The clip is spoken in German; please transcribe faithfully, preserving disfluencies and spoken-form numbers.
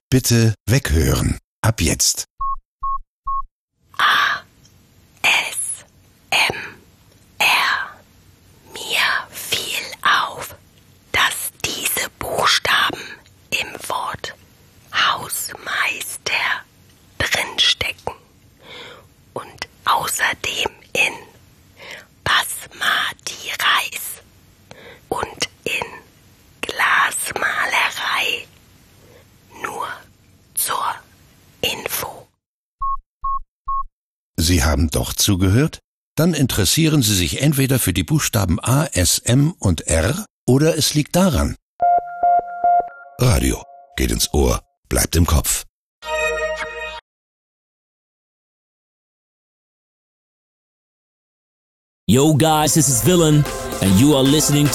Bitte weghören. Ab jetzt. A, S, M, R. Mir fiel auf, dass diese Buchstaben im Wort Hausmeister drinstecken und außerdem in Basmati Reis und in Glasmalerei. Nur zur Info. Sie haben doch zugehört? Dann interessieren Sie sich entweder für die Buchstaben A, S, M und R oder es liegt daran. Radio geht ins Ohr, bleibt im Kopf. Yo guys, this is Villain and you are listening